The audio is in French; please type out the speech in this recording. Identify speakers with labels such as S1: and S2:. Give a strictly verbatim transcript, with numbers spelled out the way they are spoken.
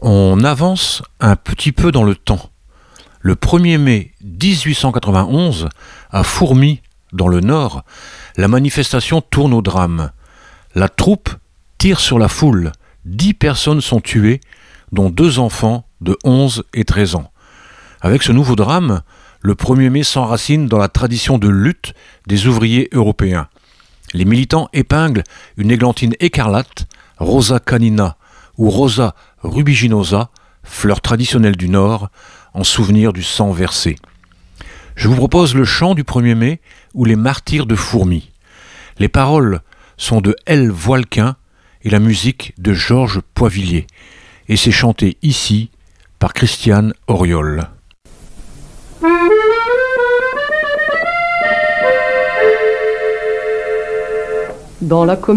S1: On avance un petit peu dans le temps. Le premier mai dix-huit cent quatre-vingt-onze, à Fourmies, dans le Nord, la manifestation tourne au drame. La troupe tire sur la foule. Dix personnes sont tuées, dont deux enfants de onze et treize ans. Avec ce nouveau drame, le premier mai s'enracine dans la tradition de lutte des ouvriers européens. Les militants épinglent une églantine écarlate, Rosa canina ou Rosa rubiginosa, fleur traditionnelle du Nord, en souvenir du sang versé. Je vous propose le chant du premier mai ou les martyrs de Fourmies. Les paroles sont de L. Voilquin et la musique de Georges Poivillier. Et c'est chanté ici par Christiane Auriol.
S2: Dans la